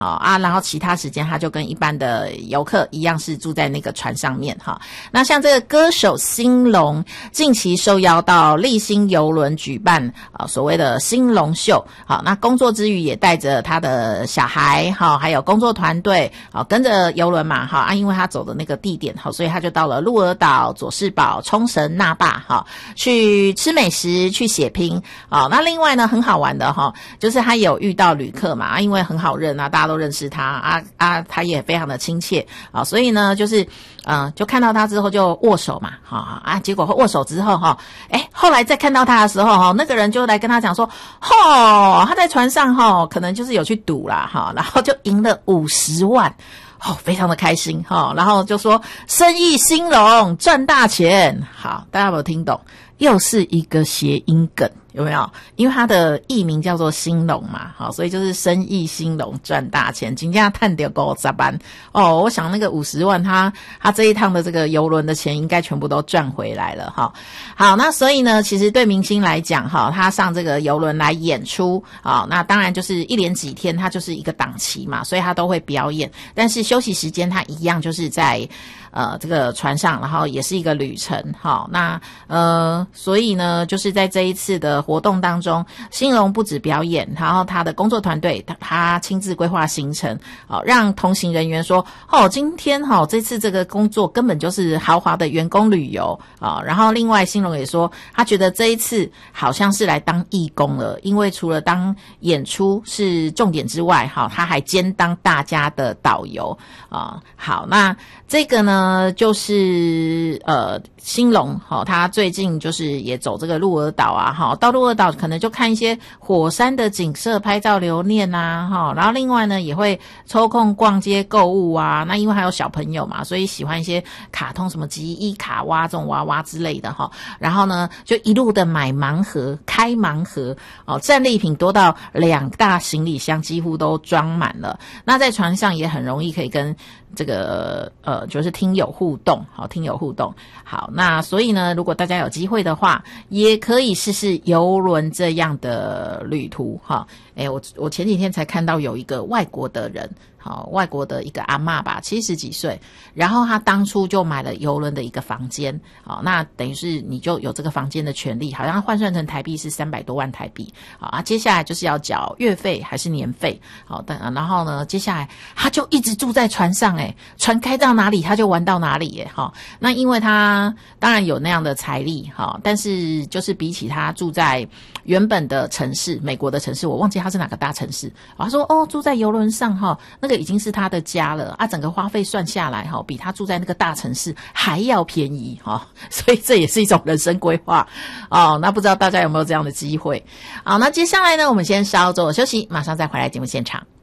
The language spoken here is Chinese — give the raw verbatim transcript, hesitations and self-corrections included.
啊啊，然后其他时间他就跟一般的游客一样是住在那个船上面哈。那像这个歌手兴隆近期受邀到丽星邮轮举办啊所谓的兴隆秀，好，那工作之余也带着他的小孩哈，还有工作团队啊跟着邮轮嘛哈啊，因为他走的那个地点哈，所以他就到了鹿儿岛、佐世保、冲绳、那霸哈，去吃美食、去血拼啊。那另外呢很好玩的哈，就是他有遇到旅客嘛，因为很好认啊，大家都认识他啊啊，他也非常的亲切啊，所以呢，就是嗯、呃，就看到他之后就握手嘛，哈啊，结果握手之后哈，哎，后来再看到他的时候哈，那个人就来跟他讲说，吼，他在船上哈，可能就是有去赌啦哈，然后就赢了五十万。哦，非常的开心哈，然后就说生意兴隆，赚大钱。好，大家有没有听懂？又是一个谐音梗，有没有？因为它的艺名叫做兴隆嘛，好，所以就是生意兴隆，赚大钱。今天探掉够咋办？哦，我想那个五十万他，他他这一趟的这个邮轮的钱应该全部都赚回来了哈。好，那所以呢，其实对明星来讲哈，他上这个邮轮来演出啊，那当然就是一连几天，他就是一个档期嘛，所以他都会表演。但是休息时间他一样就是在呃这个船上，然后也是一个旅程哈。那呃。所以呢，就是在这一次的活动当中，兴隆不止表演，然后他的工作团队他他亲自规划行程，哦，让同行人员说，哦，今天哈、哦、这次这个工作根本就是豪华的员工旅游啊、哦。然后另外兴隆也说，他觉得这一次好像是来当义工了，因为除了当演出是重点之外，哈、哦，他还兼当大家的导游啊、哦。好，那这个呢，就是呃兴隆哈、哦，他最近就是。也走这个鹿儿岛啊，哈，到鹿儿岛可能就看一些火山的景色，拍照留念啊，哈，然后另外呢也会抽空逛街购物啊。那因为还有小朋友嘛，所以喜欢一些卡通什么吉伊卡哇这种娃娃之类的哈。然后呢就一路的买盲盒，开盲盒哦，战利品多到两大行李箱几乎都装满了。那在船上也很容易可以跟这个呃就是听友互动，好，听友互动。好，那所以呢，如果大家有机会的话，也可以试试邮轮这样的旅途哈。诶，我我前几天才看到有一个外国的人，好，外国的一个阿嬷吧，七十几岁，然后他当初就买了邮轮的一个房间，好，那等于是你就有这个房间的权利，好像换算成台币是三百多万台币，好啊，接下来就是要缴月费还是年费，好，但然后呢，接下来他就一直住在船上，诶，船开到哪里他就玩到哪里，耶，哈，那因为他当然有那样的财力，哈，但是就是比起他住在原本的城市，美国的城市，我忘记他是哪个大城市，他说哦，住在邮轮上哈，那个已经是他的家了啊，整个花费算下来哈，比他住在那个大城市还要便宜哈，所以这也是一种人生规划哦。那不知道大家有没有这样的机会？好，那接下来呢，我们先稍作休息，马上再回来节目现场。